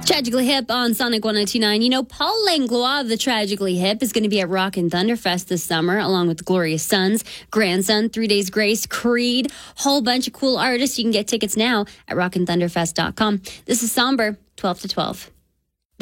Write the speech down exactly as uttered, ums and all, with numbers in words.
Tragically Hip on Sonic one oh two point nine. You know, Paul Langlois of the Tragically Hip is going to be at Rockin' Thunderfest this summer, along with Glorious Sons, Grandson, Three Days Grace, Creed, whole bunch of cool artists. You can get tickets now at rockin thunderfest dot com. This is Somber, twelve to twelve.